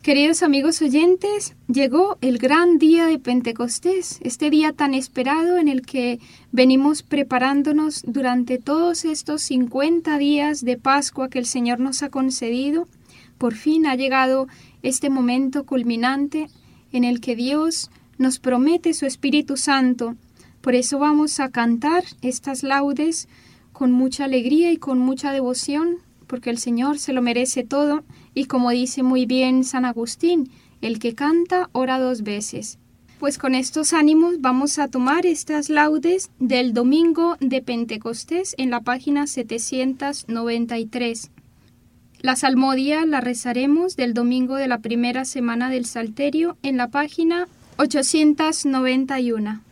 Queridos amigos oyentes, llegó el gran día de Pentecostés, este día tan esperado en el que venimos preparándonos durante todos estos 50 días de Pascua que el Señor nos ha concedido. Por fin ha llegado este momento culminante en el que Dios nos promete su Espíritu Santo. Por eso vamos a cantar estas laudes con mucha alegría y con mucha devoción, porque el Señor se lo merece todo, y como dice muy bien San Agustín, el que canta ora 2 veces. Pues con estos ánimos vamos a tomar estas laudes del domingo de Pentecostés en la página 793. La salmodia la rezaremos del domingo de la primera semana del Salterio en la página 891.